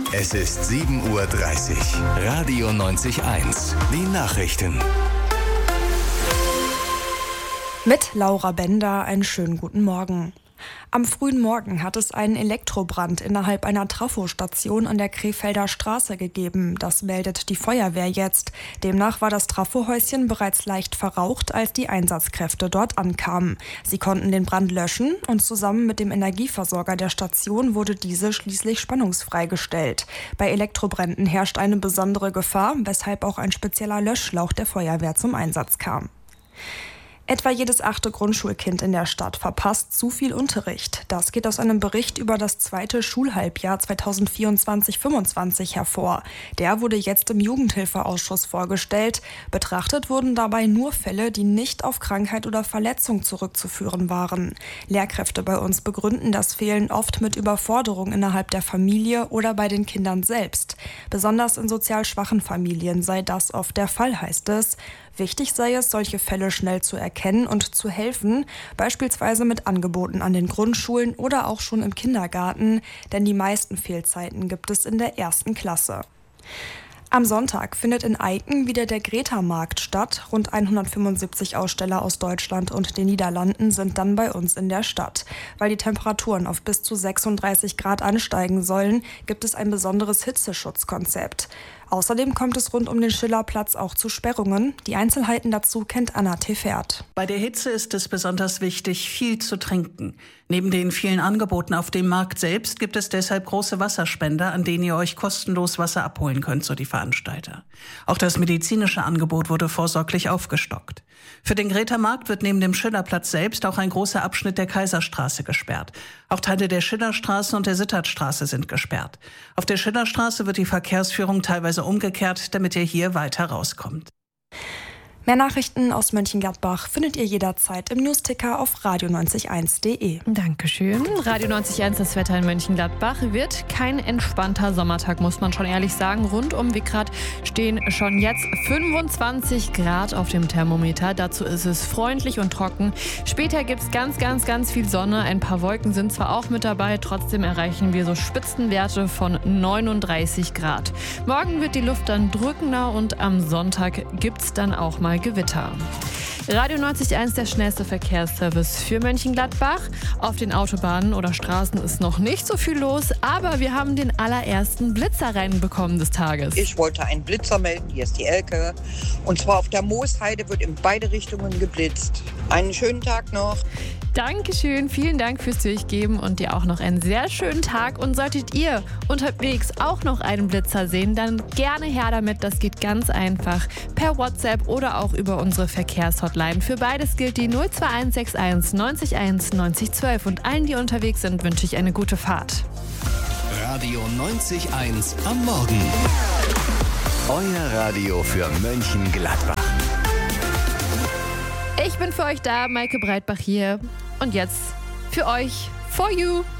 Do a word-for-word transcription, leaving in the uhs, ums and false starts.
Es ist sieben Uhr dreißig. Radio neunzig eins. Die Nachrichten. Mit Laura Bender einen schönen guten Morgen. Am frühen Morgen hat es einen Elektrobrand innerhalb einer Trafostation an der Krefelder Straße gegeben. Das meldet die Feuerwehr jetzt. Demnach war das Trafohäuschen bereits leicht verraucht, als die Einsatzkräfte dort ankamen. Sie konnten den Brand löschen und zusammen mit dem Energieversorger der Station wurde diese schließlich spannungsfrei gestellt. Bei Elektrobränden herrscht eine besondere Gefahr, weshalb auch ein spezieller Löschschlauch der Feuerwehr zum Einsatz kam. Etwa jedes achte Grundschulkind in der Stadt verpasst zu viel Unterricht. Das geht aus einem Bericht über das zweite Schulhalbjahr zweitausendvierundzwanzig fünfundzwanzig hervor. Der wurde jetzt im Jugendhilfeausschuss vorgestellt. Betrachtet wurden dabei nur Fälle, die nicht auf Krankheit oder Verletzung zurückzuführen waren. Lehrkräfte bei uns begründen das Fehlen oft mit Überforderung innerhalb der Familie oder bei den Kindern selbst. Besonders in sozial schwachen Familien sei das oft der Fall, heißt es. Wichtig sei es, solche Fälle schnell zu erkennen und zu helfen, beispielsweise mit Angeboten an den Grundschulen oder auch schon im Kindergarten, denn die meisten Fehlzeiten gibt es in der ersten Klasse. Am Sonntag findet in Eiken wieder der Greta-Markt statt. Rund hundertfünfundsiebzig Aussteller aus Deutschland und den Niederlanden sind dann bei uns in der Stadt. Weil die Temperaturen auf bis zu sechsunddreißig Grad ansteigen sollen, gibt es ein besonderes Hitzeschutzkonzept. Außerdem kommt es rund um den Schillerplatz auch zu Sperrungen. Die Einzelheiten dazu kennt Anna Tefert. Bei der Hitze ist es besonders wichtig, viel zu trinken. Neben den vielen Angeboten auf dem Markt selbst gibt es deshalb große Wasserspender, an denen ihr euch kostenlos Wasser abholen könnt, so die Veranstalter. Auch das medizinische Angebot wurde vorsorglich aufgestockt. Für den Greta-Markt wird neben dem Schillerplatz selbst auch ein großer Abschnitt der Kaiserstraße gesperrt. Auch Teile der Schillerstraße und der Sittertstraße sind gesperrt. Auf der Schillerstraße wird die Verkehrsführung teilweise umgekehrt, damit ihr hier weiter rauskommt. Mehr Nachrichten aus Mönchengladbach findet ihr jederzeit im Newsticker auf radio neunzig eins punkt de. Dankeschön. Radio neunzig Eins, das Wetter in Mönchengladbach wird kein entspannter Sommertag, muss man schon ehrlich sagen. Rund um Wickrath stehen schon jetzt fünfundzwanzig Grad auf dem Thermometer. Dazu ist es freundlich und trocken. Später gibt es ganz, ganz, ganz viel Sonne. Ein paar Wolken sind zwar auch mit dabei, trotzdem erreichen wir so Spitzenwerte von neununddreißig Grad. Morgen wird die Luft dann drückender und am Sonntag gibt es dann auch mal Gewitter. Radio neunzig Eins, der schnellste Verkehrsservice für Mönchengladbach. Auf den Autobahnen oder Straßen ist noch nicht so viel los, aber wir haben den allerersten Blitzer reinbekommen des Tages. Ich wollte einen Blitzer melden, hier ist die Elke. Und zwar auf der Moosheide wird in beide Richtungen geblitzt. Einen schönen Tag noch. Dankeschön, vielen Dank fürs Durchgeben und dir auch noch einen sehr schönen Tag. Und solltet ihr unterwegs auch noch einen Blitzer sehen, dann gerne her damit. Das geht ganz einfach per WhatsApp oder auch über unsere Verkehrshotline. Für beides gilt die null zwei eins sechs eins neunzig eins neunzig zwölf. Und allen, die unterwegs sind, wünsche ich eine gute Fahrt. Radio neunzig Eins am Morgen. Euer Radio für Mönchengladbach. Ich bin für euch da, Maike Breitbach hier. Und jetzt für euch, for you.